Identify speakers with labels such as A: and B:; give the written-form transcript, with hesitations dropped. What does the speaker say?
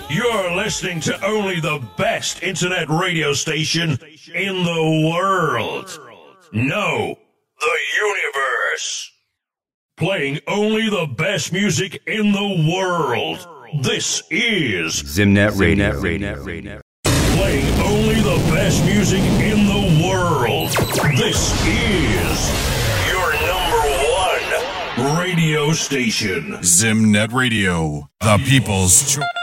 A: You're listening to only the best internet radio station in the world. No, the universe. Playing only the best music in the world. This is
B: Zimnet Radio.
A: Playing only the best music in the world. This is your #1 radio station.
C: Zimnet Radio, the people's choice.